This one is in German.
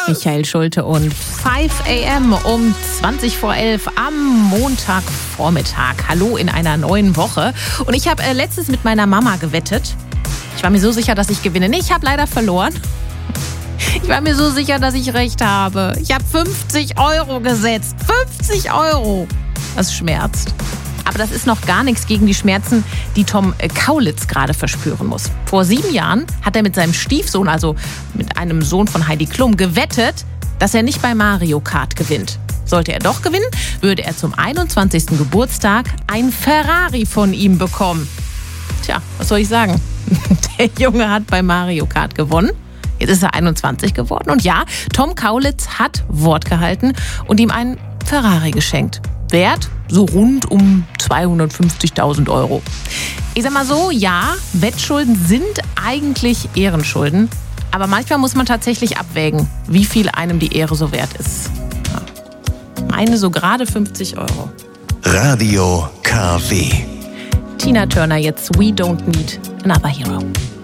Michael Schulte und 5 a.m. um 20 vor 11 am Montagvormittag. Hallo in einer neuen Woche. Und ich habe letztens mit meiner Mama gewettet. Ich war mir so sicher, dass ich gewinne. Nee, ich habe leider verloren. Ich war mir so sicher, dass ich recht habe. Ich habe 50 € gesetzt. 50 €. Das schmerzt. Aber das ist noch gar nichts gegen die Schmerzen, die Tom Kaulitz gerade verspüren muss. Vor 7 Jahren hat er mit seinem Stiefsohn, also mit einem Sohn von Heidi Klum, gewettet, dass er nicht bei Mario Kart gewinnt. Sollte er doch gewinnen, würde er zum 21. Geburtstag ein Ferrari von ihm bekommen. Tja, was soll ich sagen? Der Junge hat bei Mario Kart gewonnen. Jetzt ist er 21 geworden. Und ja, Tom Kaulitz hat Wort gehalten und ihm einen Ferrari geschenkt. Wert so rund um 250.000 €. Ich sag mal so, ja, Wettschulden sind eigentlich Ehrenschulden. Aber manchmal muss man tatsächlich abwägen, wie viel einem die Ehre so wert ist. Ja. Meine so gerade 50 €. Radio KW. Tina Turner jetzt, We Don't Need Another Hero.